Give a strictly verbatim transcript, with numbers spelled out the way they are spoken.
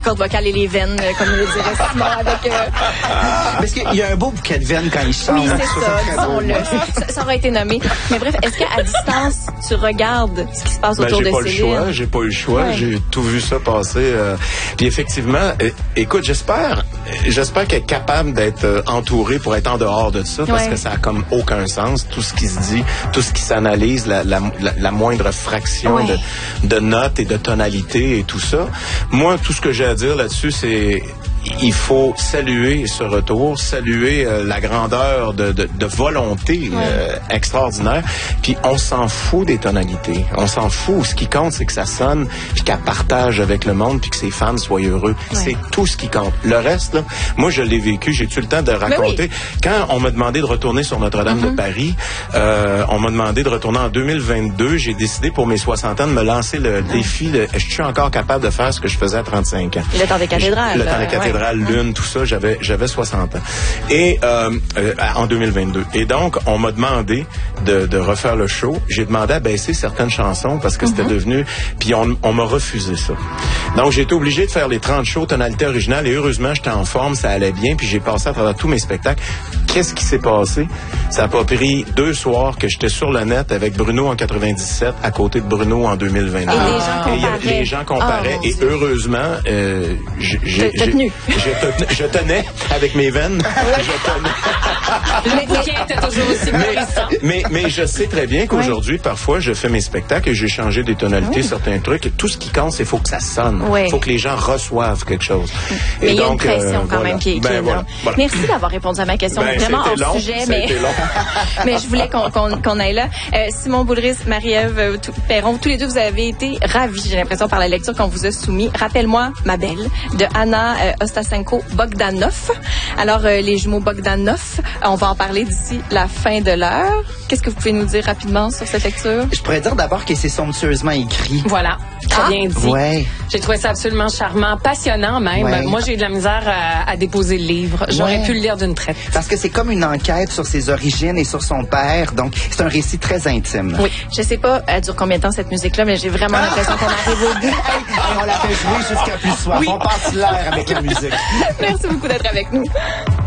cordes vocales et les veines, comme le dirait Simon avec... Euh... Parce qu'il y a un beau bouquet de veines quand il chante. Oui, c'est ça, disons-le. Ça, ça aurait été nommé. Mais bref, est-ce qu'à distance, tu regardes ce qui se passe ben, autour de Céline? J'ai pas le choix, j'ai pas eu le choix. Ouais. J'ai tout vu ça passer. Euh, puis effectivement, euh, écoute, j'espère j'espère qu'elle est capable d'être euh, entourée pour être en dehors de ça, parce ouais. que ça a comme aucun sens. Tout ce qui se dit, tout ce qui s'analyse, la, la, la, la moindre fraction ouais. de, de notes et de tonalité et tout ça. Moi, tout ce que j'ai à dire là-dessus, c'est il faut saluer ce retour, saluer euh, la grandeur de, de, de volonté ouais. euh, extraordinaire. Puis on s'en fout des tonalités, on s'en fout. Ce qui compte, c'est que ça sonne, puis qu'elle partage avec le monde, puis que ses fans soient heureux. Ouais. C'est tout ce qui compte. Le reste, là, moi je l'ai vécu, j'ai eu le temps de raconter. Oui. Quand on m'a demandé de retourner sur Notre-Dame mm-hmm. de Paris, euh, on m'a demandé de retourner en deux mille vingt-deux. J'ai décidé pour mes soixante ans de me lancer le mm-hmm. défi de je suis encore capable de faire ce que je faisais à trente-cinq ans. Le temps des cathédrales. Le temps des cathédrales. Ouais. Lune, tout ça, j'avais j'avais soixante ans. Et euh, euh, en deux mille vingt-deux. Et donc, on m'a demandé de, de refaire le show. J'ai demandé à baisser certaines chansons parce que mm-hmm. c'était devenu... Puis on, on m'a refusé ça. Donc, j'ai été obligé de faire les trente shows tonalité originale et heureusement, j'étais en forme, ça allait bien, puis j'ai passé à travers tous mes spectacles. Qu'est-ce qui s'est passé? Ça n'a pas pris deux soirs que j'étais sur le net avec Bruno en quatre-vingt-dix-sept à côté de Bruno en deux mille vingt-deux. Et les gens comparaient. Et les gens comparaient. Oh, et Dieu. heureusement, euh, j'ai... j'ai tenu. Je, je tenais avec mes veines. Je tenais. Le bouquet était toujours aussi mais, mais, mais je sais très bien qu'aujourd'hui, ouais. parfois, je fais mes spectacles et j'ai changé des tonalités, oui. certains trucs. Et tout ce qui compte, c'est qu'il faut que ça sonne. Il oui. faut que les gens reçoivent quelque chose. Mais et il y a donc, une pression euh, quand voilà. même qui, qui ben, est voilà. Voilà. Merci d'avoir répondu à ma question. Ben, vraiment hors long, sujet, mais... mais je voulais qu'on qu'on, qu'on aille là. Euh, Simon Boulris, Marie-Ève Perron, tous les deux, vous avez été ravis, j'ai l'impression, par la lecture qu'on vous a soumise. Rappelle-moi, ma belle, de Anna euh, Ostasenko Bogdanov. Alors, euh, les jumeaux Bogdanov, on va en parler d'ici la fin de l'heure. Qu'est-ce que vous pouvez nous dire rapidement sur cette lecture? Je pourrais dire d'abord que c'est somptueusement écrit. Voilà, très ah? bien dit. Ouais. J'ai trouvé ça absolument charmant, passionnant même. Ouais. Moi, j'ai eu de la misère à, à déposer le livre. J'aurais ouais. pu le lire d'une traite. Parce que c'est comme une enquête sur ses origines et sur son père. Donc, c'est un récit très intime. Oui. Je sais pas, elle dure combien de temps cette musique-là, mais j'ai vraiment ah! l'impression qu'on arrive au bout. Et on la fait jouer jusqu'à plus soir. Oui. On passe l'air avec la musique. Merci beaucoup d'être avec nous.